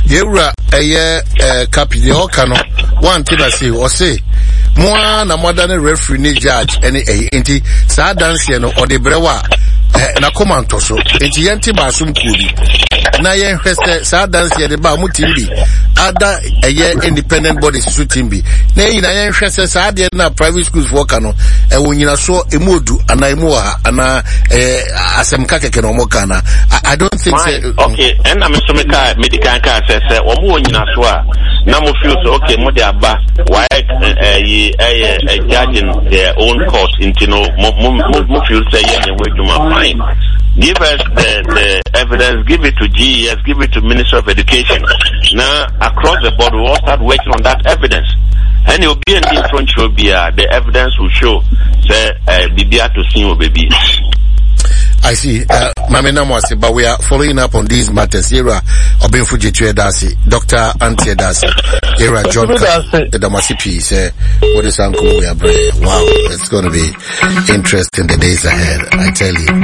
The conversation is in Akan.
Yewra Capi the Okano, one Tibasi, or say, Moa na modern referee ni judge, any anti, sa dance or the brewa. Na komanto so enti yenti basum kudi na yen hwese sa dance ye de ba mutimbi ada independent bodies so timbi na yina yen hwese sa de na private schools work no wonyina so emodu ana emu ha ana asem ka keke no mo kana. I don't think okay and I'm so medical ka say wo mo wonyina so a na mo feel so okay mo de aba why judging their own court into no mo feel say yen we do my give us the evidence, give it to GES, give it to Minister of Education. Now, across the board, we'll all start working on that evidence. And it will be an different show, the evidence will show, say, Bibia to see your baby. I see. Mamena Mwasi, but we are following up on these matters. Era Obenfuji Dasi, Dr. Antie Dasi, Era John the Damasipi, say, what is Uncle we are bringing? Wow, it's going to be interesting the days ahead, I tell you.